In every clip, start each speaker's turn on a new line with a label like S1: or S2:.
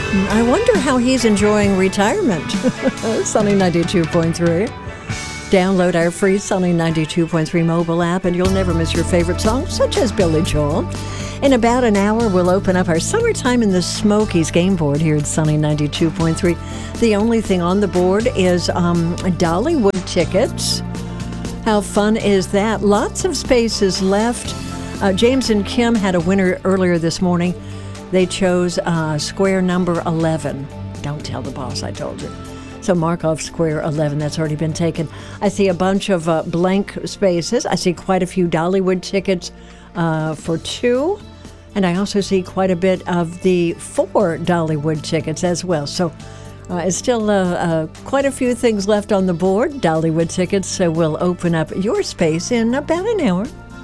S1: I wonder how he's enjoying retirement. Sunny 92.3. Download our free Sunny 92.3 mobile app and you'll never miss your favorite songs, such as Billy Joel. In about an hour, we'll open up our Summertime in the Smokies game board here at Sunny 92.3. The only thing on the board is Dollywood tickets. How fun is that? Lots of spaces left. James and Kim had a winner earlier this morning. They chose square number 11. Don't tell the boss I told you. So mark off square 11. That's already been taken. I see a bunch of blank spaces. I see quite a few Dollywood tickets for 2. And I also see quite a bit of the 4 Dollywood tickets as well. So it's still quite a few things left on the board. Dollywood tickets. So we'll open up your space in about an hour.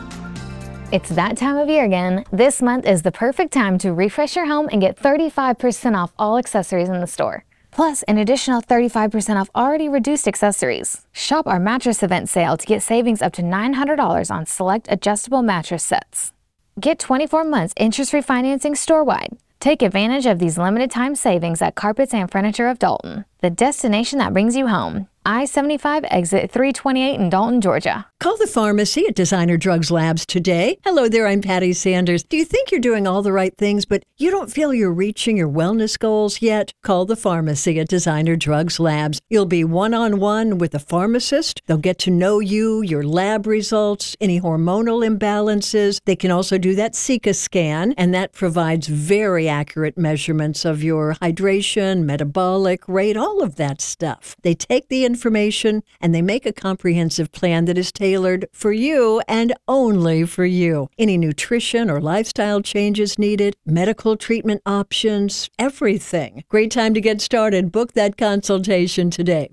S2: It's that time of year again. This month is the perfect time to refresh your home and get 35% off all accessories in the store. Plus, an additional 35% off already reduced accessories. Shop our mattress event sale to get savings up to $900 on select adjustable mattress sets. Get 24 months interest-free financing store-wide. Take advantage of these limited time savings at Carpets and Furniture of Dalton, the destination that brings you home. I-75 exit 328 in Dalton, Georgia.
S1: Call the pharmacy at Designer Drugs Labs today. Hello there, I'm Patty Sanders. Do you think you're doing all the right things, but you don't feel you're reaching your wellness goals yet? Call the pharmacy at Designer Drugs Labs. You'll be one-on-one with a pharmacist. They'll get to know you, your lab results, any hormonal imbalances. They can also do that Sika scan, and that provides very accurate measurements of your hydration, metabolic rate, all of that stuff. They take the information and they make a comprehensive plan that is tailored for you and only for you. Any nutrition or lifestyle changes needed, medical treatment options, everything. Great time to get started. Book that consultation today.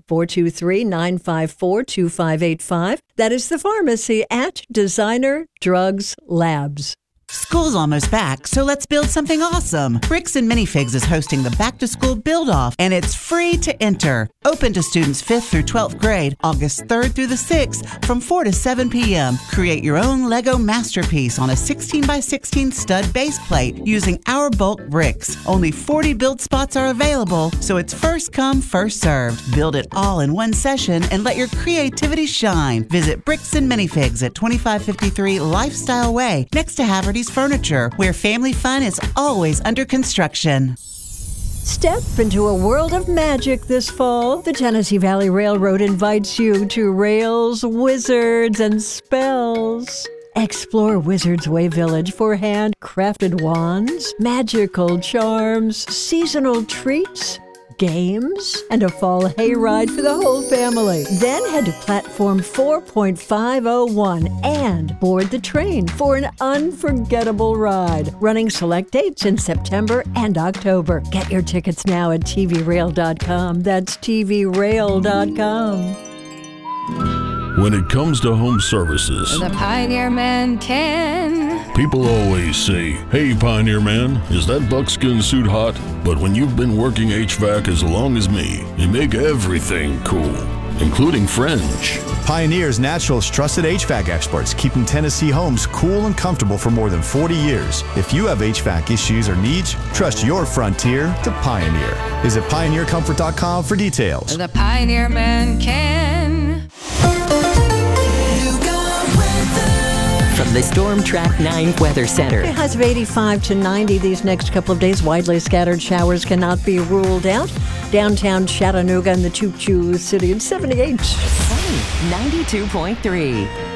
S1: 423-954-2585. That is the pharmacy at Designer Drugs Labs.
S3: School's almost back, so let's build something awesome. Bricks and Minifigs is hosting the Back to School Build-Off, and it's free to enter. Open to students 5th through 12th grade, August 3rd through the 6th, from 4 to 7 p.m. Create your own Lego masterpiece on a 16x16 stud base plate using our bulk bricks. Only 40 build spots are available, so it's first come, first served. Build it all in one session and let your creativity shine. Visit Bricks and Minifigs at 2553 Lifestyle Way, next to Haverty's Furniture, where family fun is always under construction.
S1: Step into a world of magic this fall. The Tennessee Valley Railroad invites you to Rails, Wizards, and Spells. Explore Wizards Way Village for handcrafted wands, magical charms, seasonal treats, games, and a fall hayride for the whole family. Then head to platform 4.501 and board the train for an unforgettable ride. Running select dates in September and October. Get your tickets now at tvrail.com. That's tvrail.com.
S4: When it comes to home services,
S5: the Pioneer Man can.
S4: People always say, "Hey, Pioneer Man, is that buckskin suit hot?" But when you've been working HVAC as long as me, you make everything cool, including French.
S6: Pioneer's Naturals trusted HVAC experts, keeping Tennessee homes cool and comfortable for more than 40 years. If you have HVAC issues or needs, trust your frontier to Pioneer. Visit pioneercomfort.com for details.
S5: The Pioneer Man can.
S7: From the Storm Track 9 Weather Center.
S1: Highs of 85 to 90 these next couple of days. Widely scattered showers cannot be ruled out. Downtown Chattanooga and the Choo Choo City at 78.
S7: Sunny 92.3.